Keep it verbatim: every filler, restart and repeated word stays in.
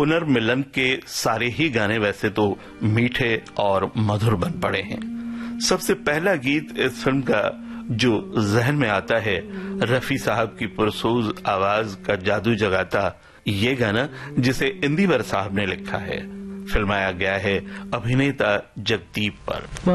पुनर्मिलन के सारे ही गाने वैसे तो मीठे और मधुर बन पड़े हैं। सबसे पहला गीत इस फिल्म का जो जहन में आता है, रफी साहब की पुरसोज आवाज का जादू जगाता ये गाना, जिसे इंदिवर साहब ने लिखा है, फिल्माया गया है अभिनेता जगदीप पर।